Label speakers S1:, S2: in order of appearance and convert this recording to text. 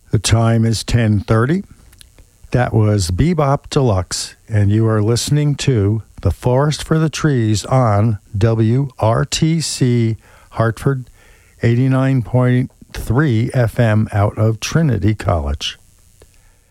S1: The time is 10:30. That was Bebop Deluxe, and you are listening to The Forest for the Trees on WRTC Hartford 89.3 FM out of Trinity College.